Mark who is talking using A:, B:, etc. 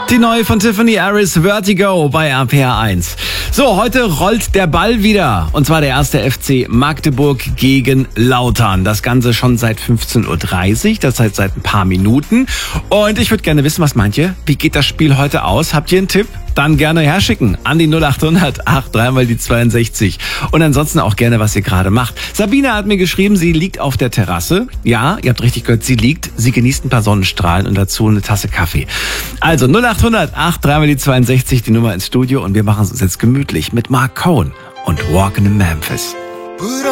A: Die neue von Tiffany Harris, Vertigo bei RPR1. So, heute rollt der Ball wieder. Und zwar der erste FC Magdeburg gegen Lautern. Das Ganze schon seit 15.30 Uhr, das heißt seit ein paar Minuten. Und ich würde gerne wissen, was meint ihr? Wie geht das Spiel heute aus? Habt ihr einen Tipp? Dann gerne herschicken an die 0800 83 die 62. Und ansonsten auch gerne, was ihr gerade macht. Sabine hat mir geschrieben, sie liegt auf der Terrasse. Ja, ihr habt richtig gehört, sie liegt. Sie genießt ein paar Sonnenstrahlen und dazu eine Tasse Kaffee. Also 0800 83 die 62, die Nummer ins Studio. Und wir machen es uns jetzt gemütlich mit Mark Cohen und Walking in Memphis.